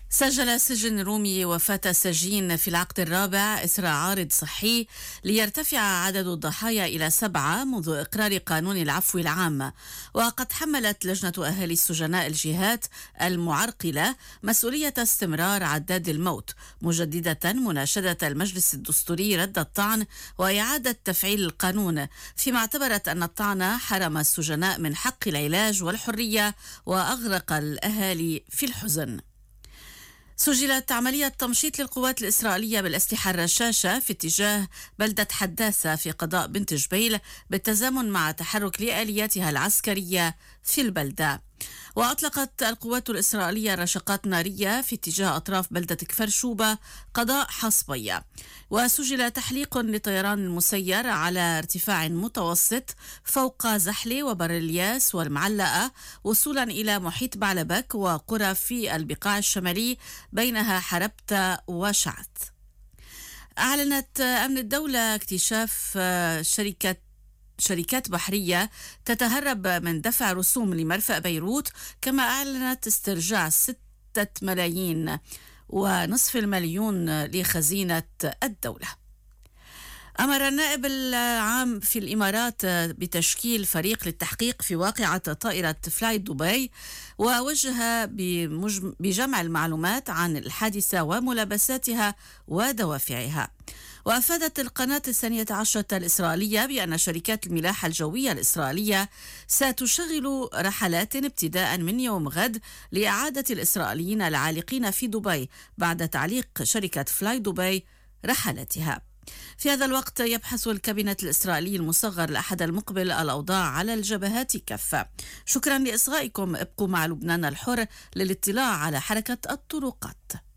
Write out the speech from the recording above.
سجل سجن رومي وفاة سجين في العقد الرابع إثر عارض صحي ليرتفع عدد الضحايا إلى 7 منذ إقرار قانون العفو العام. وقد حملت لجنة أهالي السجناء الجهات المعرقلة مسؤولية استمرار عداد الموت، مجددة مناشدة المجلس الدستوري رد الطعن وإعادة تفعيل القانون، فيما اعتبرت أن الطعن حرم السجناء من حق العلاج والحرية وأغرق الأهالي في الحزن. سجلت عملية تمشيط للقوات الإسرائيلية بالأسلحة الرشاشة في اتجاه بلدة حداثة في قضاء بنت جبيل بالتزامن مع تحرك لآلياتها العسكرية في البلدة. وأطلقت القوات الإسرائيلية رشقات نارية في اتجاه أطراف بلدة كفر شوبة قضاء حصبية. وسجل تحليق لطيران المسير على ارتفاع متوسط فوق زحلة وبر الياس والمعلقة وصولا إلى محيط بعلبك وقرى في البقاع الشمالي بينها حربتة وشعت. أعلنت أمن الدولة اكتشاف شركات بحرية تتهرب من دفع رسوم لمرفأ بيروت، كما أعلنت استرجاع 6.5 مليون لخزينة الدولة. أمر النائب العام في الإمارات بتشكيل فريق للتحقيق في واقعة طائرة فلاي دبي، ووجه بجمع المعلومات عن الحادثة وملابساتها ودوافعها. وأفادت القناة 12 الإسرائيلية بأن شركات الملاحة الجوية الإسرائيلية ستشغل رحلات ابتداء من يوم غد لإعادة الإسرائيليين العالقين في دبي بعد تعليق شركة فلاي دبي رحلاتها. في هذا الوقت يبحث الكابينت الإسرائيلي المصغر الأحد المقبل الأوضاع على الجبهات كافة. شكرا لإصغائكم، ابقوا مع لبنان الحر للاطلاع على حركة الطرقات.